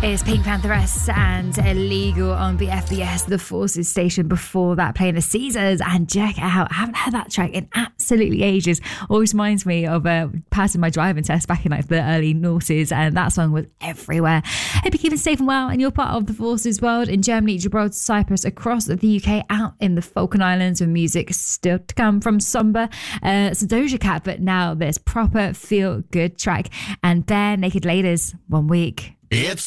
It's Pink Pantheress and Illegal on the FBS, the Forces station. Before that, playing the Caesars, and check it out. I haven't heard that track in absolutely ages. Always reminds me of passing my driving test back in like the early noughties, and that song was everywhere. Hope you're keeping safe and well, and you're part of the Forces world in Germany, Gibraltar, Cyprus, across the UK, out in the Falkland Islands, with music still to come from Somber, some Doja Cat, but now this proper feel good track, and Bare Naked Ladies, 1 week. It's